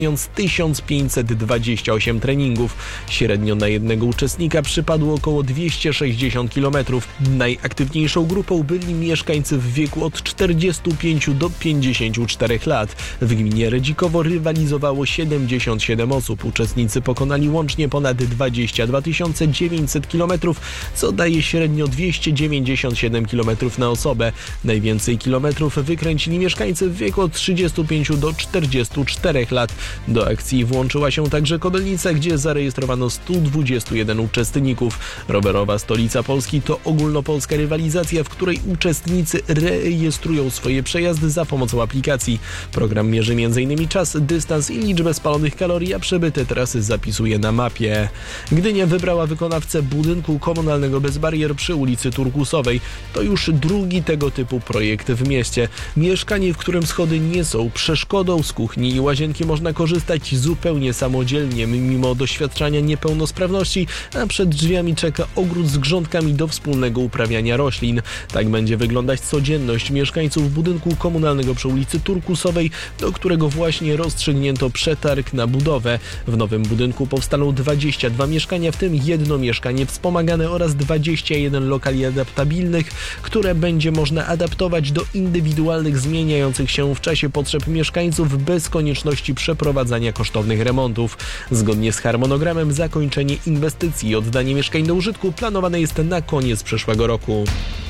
1528 treningów. Średnio na jednego uczestnika przypadło około 260 km. Najaktywniejszą grupą byli mieszkańcy w wieku od 45 do 54 lat. W gminie Redzikowo rywalizowało 77 osób. Uczestnicy pokonali łącznie ponad 22 900 km, co daje średnio 297 km na osobę. Najwięcej kilometrów wykręcili mieszkańcy w wieku od 35 do 44 lat. Do akcji włączyła się także Kobylnica, gdzie zarejestrowano 121 uczestników. Rowerowa Stolica Polski to ogólnopolska rywalizacja, w której uczestnicy rejestrują swoje przejazdy za pomocą aplikacji. Program mierzy m.in. czas, dystans i liczbę spalonych kalorii, a przebyte trasy zapisuje na mapie. Gdynia wybrała wykonawcę budynku komunalnego bez barier przy ulicy Turkusowej. To już drugi tego typu projekt w mieście. Mieszkanie, w którym schody nie są przeszkodą, z kuchni i łazienki można korzystać zupełnie samodzielnie, mimo doświadczania niepełnosprawności, a przed drzwiami czeka ogród z grządkami do wspólnego uprawiania roślin. Tak będzie wyglądać codzienność mieszkańców budynku komunalnego przy ulicy Turkusowej, do którego właśnie rozstrzygnięto przetarg na budowę. W nowym budynku powstaną 22 mieszkania, w tym jedno mieszkanie wspomagane oraz 21 lokali adaptabilnych, które będzie można adaptować do indywidualnych, zmieniających się w czasie potrzeb mieszkańców bez konieczności przeprowadzania kosztownych remontów. Zgodnie z harmonogramem zakończenie inwestycji i oddanie mieszkań do użytku planowane jest na koniec przyszłego roku.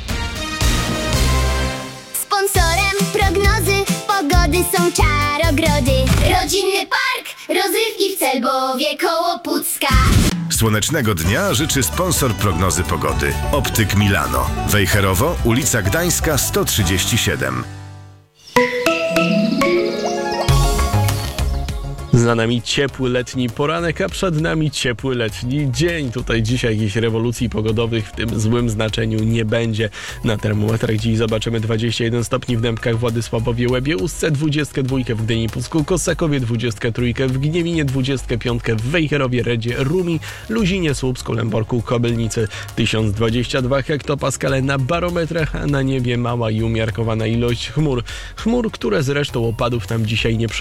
Sponsorem prognozy pogody są Czarogrody. Rodzinny park rozrywki w Celbowie koło Pucka. Słonecznego dnia życzy sponsor prognozy pogody. Optyk Milano. Wejherowo, ulica Gdańska 137. Za nami ciepły letni poranek, a przed nami ciepły letni dzień. Tutaj dzisiaj jakichś rewolucji pogodowych w tym złym znaczeniu nie będzie. Na termometrach dziś zobaczymy 21 stopni w Dębkach, Władysławowie, Łebie, Ustce, 22 w Gdyni, Pucku, Kosakowie, 23 w Gniewinie, 25 w Wejherowie, Redzie, Rumi, Luzinie, Słupsku, Lęborku, Kobylnicy. 1022 hektopaskale na barometrach, a na niebie mała i umiarkowana ilość chmur. Chmur, które zresztą opadów nam dzisiaj nie przynoszą.